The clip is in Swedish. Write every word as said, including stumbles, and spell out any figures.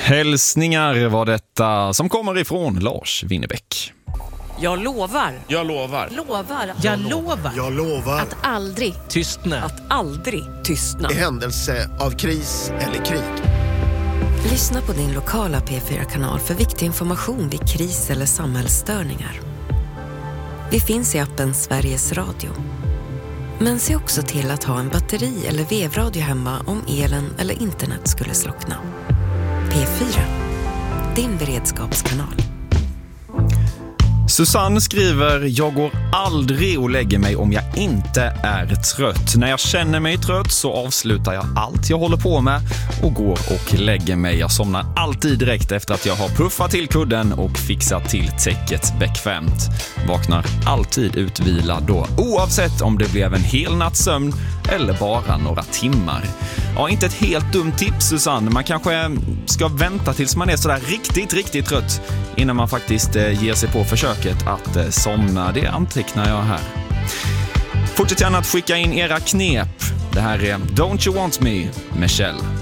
Hälsningar var detta som kommer ifrån Lars Winnerbäck. Jag lovar. Jag lovar. Lovar. Jag lovar. Jag lovar. Att aldrig Tystna. Att aldrig tystna. I händelse av kris eller krig. Lyssna på din lokala P fyra-kanal för viktig information vid kris eller samhällsstörningar. Vi finns i appen Sveriges Radio. Men se också till att ha en batteri- eller vevradio hemma om elen eller internet skulle slockna. P fyra, din beredskapskanal. Susanne skriver: jag går aldrig och lägger mig om jag inte är trött. När jag känner mig trött så avslutar jag allt jag håller på med och går och lägger mig. Jag somnar alltid direkt efter att jag har puffat till kudden och fixat till täcket bekvämt. Vaknar alltid utvilad då, oavsett om det blev en hel natts sömn eller bara några timmar. Ja, inte ett helt dumt tips, Susanne. Man kanske ska vänta tills man är sådär riktigt, riktigt trött innan man faktiskt ger sig på försöket att somna. Det antecknar jag här. Fortsätt gärna att skicka in era knep. Det här är Don't You Want Me, Michelle.